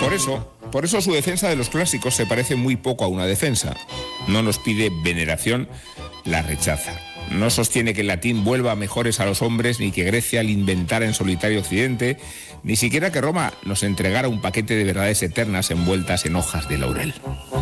Por eso su defensa de los clásicos se parece muy poco a una defensa. No nos pide veneración, la rechaza. No sostiene que el latín vuelva mejores a los hombres, ni que Grecia le inventara en solitario Occidente, ni siquiera que Roma nos entregara un paquete de verdades eternas envueltas en hojas de laurel.